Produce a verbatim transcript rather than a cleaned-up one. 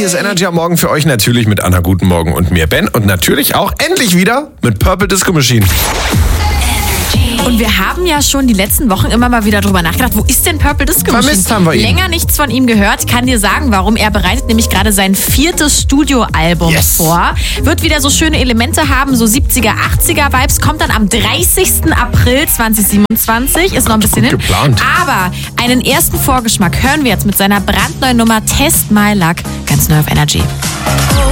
Hier ist Energy am Morgen für euch, natürlich mit Anna Guten Morgen und mir, Ben. Und natürlich auch endlich wieder mit Purple Disco Machine. Und wir haben ja schon die letzten Wochen immer mal wieder drüber nachgedacht, wo ist denn Purple Disco Machine? Vermisst haben wir ihn. Länger nichts von ihm gehört. Kann dir sagen, warum. Er bereitet nämlich gerade sein viertes Studioalbum Yes. vor. Wird wieder so schöne Elemente haben, so siebziger, achtziger Vibes. Kommt dann am dreißigsten April zweitausendsiebenundzwanzig. Ist noch ein bisschen hin. Geplant. Aber einen ersten Vorgeschmack hören wir jetzt mit seiner brandneuen Nummer Test My Luck. Ganz neu auf Energy.